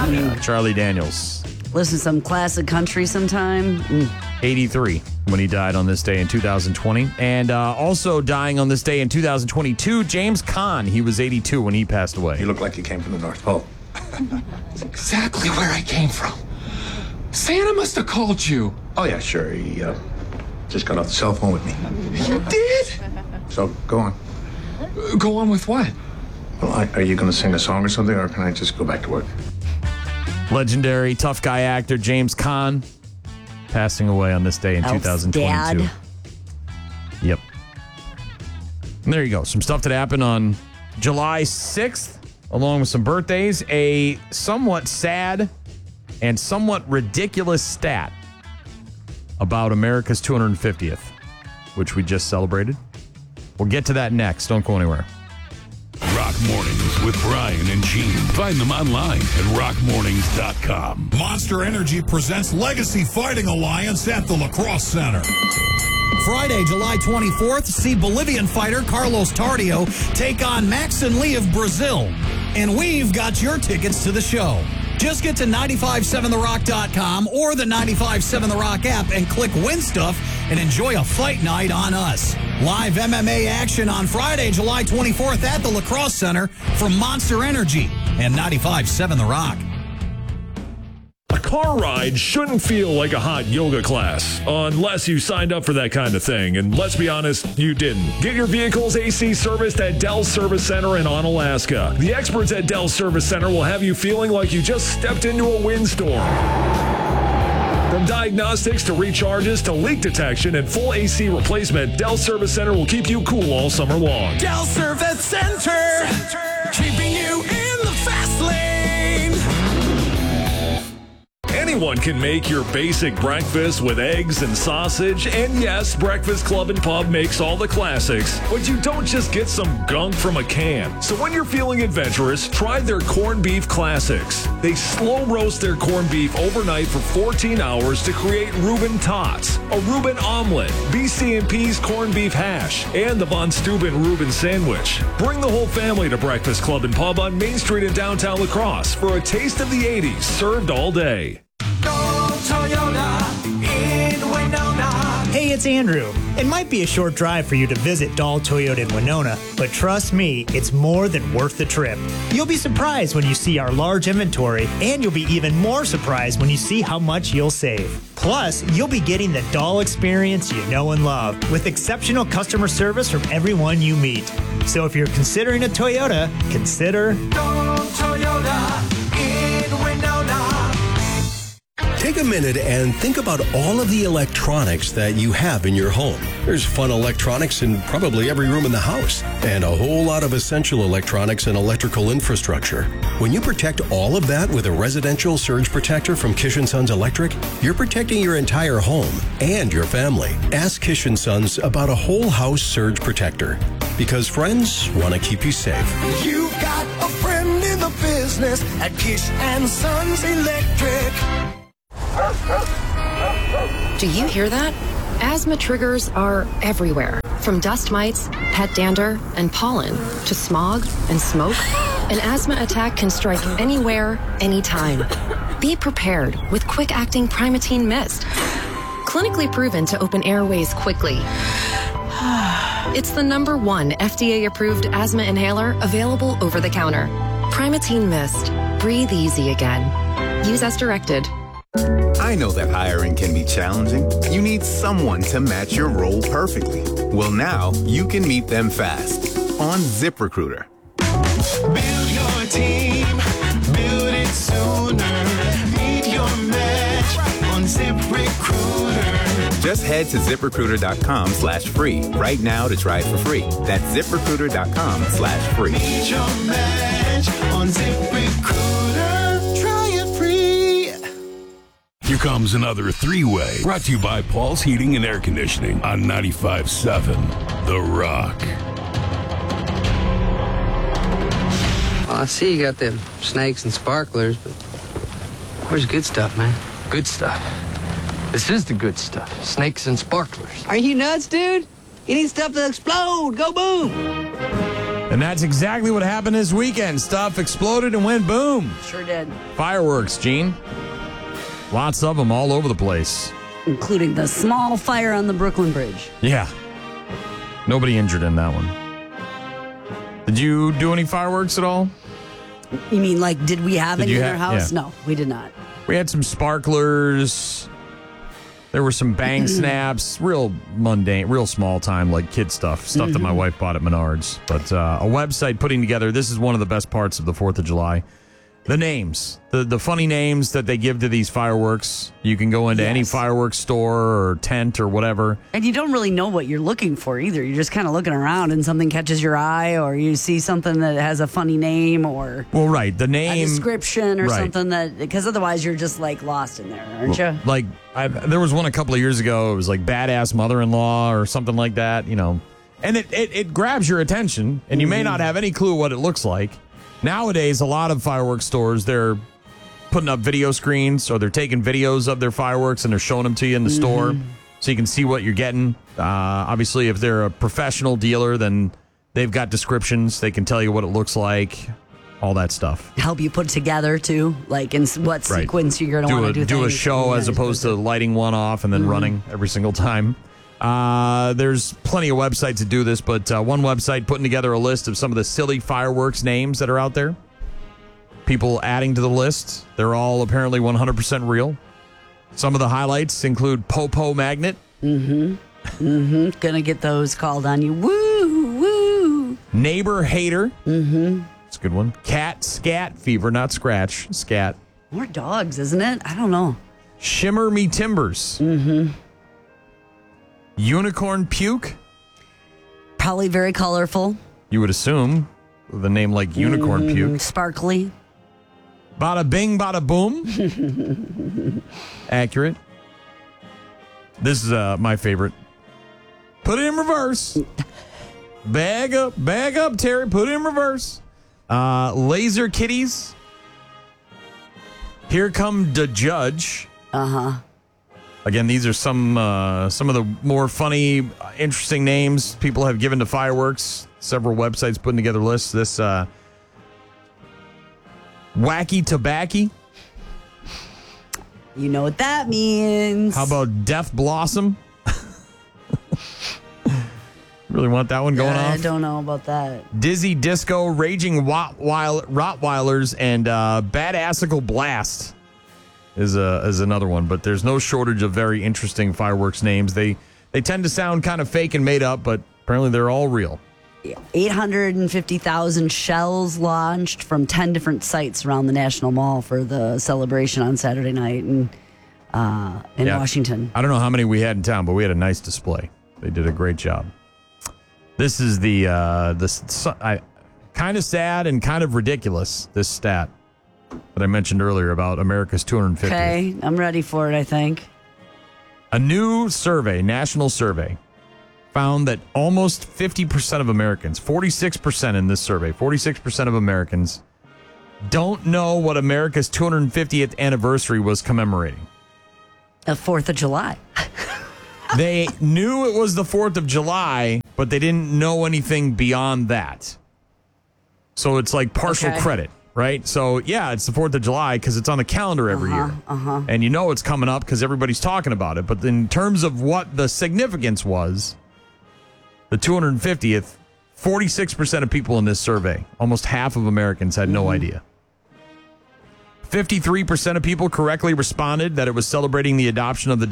Charlie Daniels. Listen to some classic country sometime. 83 when he died on this day in 2020. And also dying on this day in 2022, James Caan. He was 82 when he passed away. You look like you came from the North Pole. That's exactly where I came from. Santa must have called you. Oh, yeah, sure. He just got off the cell phone with me. You did? So, go on. Go on with what? Well, are you going to sing a song or something, or can I just go back to work? Legendary tough guy actor James Caan passing away on this day in Elf's 2022. dad. Yep. And there you go. Some stuff that happened on July 6th, along with some birthdays. A somewhat sad and somewhat ridiculous stat about America's 250th, which we just celebrated. We'll get to that next. Don't go anywhere. Rock Mornings with Brian and Gene. Find them online at rockmornings.com. Monster Energy presents Legacy Fighting Alliance at the Lacrosse Center. Friday, July 24th, see Bolivian fighter Carlos Tardio take on Max and Lee of Brazil. And we've got your tickets to the show. Just get to 957therock.com or the 957 The Rock app and click Win Stuff and enjoy a fight night on us. Live MMA action on Friday, July 24th at the Lacrosse Center from Monster Energy and 957 The Rock. A car ride shouldn't feel like a hot yoga class, unless you signed up for that kind of thing. And let's be honest, you didn't. Get your vehicle's AC serviced at Dell's Service Center in Onalaska. The experts at Dell's Service Center will have you feeling like you just stepped into a windstorm. From diagnostics to recharges to leak detection and full AC replacement, Dell Service Center will keep you cool all summer long. Dell Service Center, keeping you in the fast lane. Anyone can make your basic breakfast with eggs and sausage, and yes, Breakfast Club and Pub makes all the classics, but you don't just get some gunk from a can. So when you're feeling adventurous, try their corned beef classics. They slow roast their corned beef overnight for 14 hours to create Reuben Tots, a Reuben omelet, BC&P's corned beef hash, and the Von Steuben Reuben sandwich. Bring the whole family to Breakfast Club and Pub on Main Street in downtown La Crosse for a taste of the 80s, served all day. Hey, it's Andrew. It might be a short drive for you to visit Dahl Toyota in Winona, but trust me, it's more than worth the trip. You'll be surprised when you see our large inventory, and you'll be even more surprised when you see how much you'll save. Plus, you'll be getting the Dahl experience you know and love, with exceptional customer service from everyone you meet. So if you're considering a Toyota, consider Dahl Toyota in Winona. Take a minute and think about all of the electronics that you have in your home. There's fun electronics in probably every room in the house, and a whole lot of essential electronics and electrical infrastructure. When you protect all of that with a residential surge protector from Kish & Sons Electric, you're protecting your entire home and your family. Ask Kish & Sons about a whole house surge protector, because friends want to keep you safe. You've got a friend in the business at Kish & Sons Electric. Do you hear that? Asthma triggers are everywhere. From dust mites, pet dander, and pollen, to smog and smoke, an asthma attack can strike anywhere, anytime. Be prepared with quick-acting Primatene Mist. Clinically proven to open airways quickly. It's the #1 FDA-approved asthma inhaler available over the counter. Primatene Mist. Breathe easy again. Use as directed. I know that hiring can be challenging. You need someone to match your role perfectly. Well, now you can meet them fast on ZipRecruiter. Build your team, build it sooner. Meet your match on ZipRecruiter. Just head to ZipRecruiter.com/free right now to try it for free. That's ZipRecruiter.com/free. Meet your match on ZipRecruiter. Try it free. Here comes another three-way, brought to you by Paul's Heating and Air Conditioning on 95.7 The Rock. Well, I see you got them snakes and sparklers, but where's good stuff, man? Good stuff. This is the good stuff. Snakes and sparklers. Are you nuts, dude? You need stuff to explode. Go boom. And that's exactly what happened this weekend. Stuff exploded and went boom. Sure did. Fireworks, Gene. Lots of them all over the place. Including the small fire on the Brooklyn Bridge. Yeah. Nobody injured in that one. Did you do any fireworks at all? You mean like, did we have any in our house? Yeah. No, we did not. We had some sparklers. There were some bang snaps. Real mundane, real small time, like kid stuff. Stuff that my wife bought at Menards. But a website putting together, this is one of the best parts of the 4th of July. The names, the funny names that they give to these fireworks. You can go into any fireworks store or tent or whatever. And you don't really know what you're looking for either. You're just kind of looking around and something catches your eye, or you see something that has a funny name, or well, right, the name, a description, or something that, because otherwise you're just like lost in there, aren't you? Like there was one a couple of years ago. It was like badass mother-in-law or something like that, you know. And it grabs your attention, and you may not have any clue what it looks like. Nowadays, a lot of fireworks stores, they're putting up video screens, or they're taking videos of their fireworks and they're showing them to you in the store so you can see what you're getting. Obviously, if they're a professional dealer, then they've got descriptions. They can tell you what it looks like, all that stuff. Help you put together, too, like in what sequence you're going to want to do things. Do a show as opposed to lighting one off and then running every single time. There's plenty of websites that do this, but one website putting together a list of some of the silly fireworks names that are out there. People adding to the list. They're all apparently 100% real. Some of the highlights include Popo Magnet. Gonna get those called on you. Woo, woo. Neighbor Hater. It's a good one. Cat Scat Fever, not Scratch. Scat. More dogs, isn't it? I don't know. Shimmer Me Timbers. Unicorn Puke. Probably very colorful. You would assume, with a name like Unicorn Puke. Sparkly. Bada bing, bada boom. Accurate. This is my favorite. Put it in reverse. Bag up, Terry. Put it in reverse. Laser Kitties. Here Come the Judge. Again, these are some of the more funny, interesting names people have given to fireworks. Several websites putting together lists. This Wacky Tobacco. You know what that means. How about Death Blossom? Really want that one going off? I don't know about that. Dizzy Disco, Raging Rottweilers, and Badassical Blast is another one. But there's no shortage of very interesting fireworks names. They tend to sound kind of fake and made up, but apparently they're all real. 850,000 shells launched from 10 different sites around the National Mall for the celebration on Saturday night in Washington. I don't know how many we had in town, but we had a nice display. They did a great job. This is the kind of sad and kind of ridiculous, this stat that I mentioned earlier about America's 250th. Okay, I'm ready for it, I think. A new survey, national survey, found that almost 50% of Americans, 46% in this survey, 46% of Americans don't know what America's 250th anniversary was commemorating. The 4th of July. They knew it was the 4th of July, but they didn't know anything beyond that. So it's like partial credit, right? So, yeah, it's the 4th of July because it's on the calendar every year. And you know it's coming up because everybody's talking about it. But in terms of what the significance was, the 250th, 46% of people in this survey, almost half of Americans had no idea. 53% of people correctly responded that it was celebrating the adoption of the